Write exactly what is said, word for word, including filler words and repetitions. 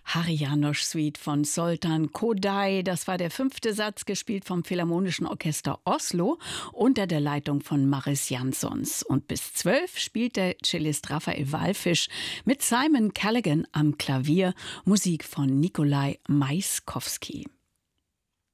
Hari Janosch Suite von Zoltán Kodály. Das war der fünfte Satz, gespielt vom Philharmonischen Orchester Oslo unter der Leitung von Mariss Jansons. Und bis zwölf spielt der Cellist Raphael Wallfisch mit Simon Callaghan am Klavier, Musik von Nikolai Majskowski.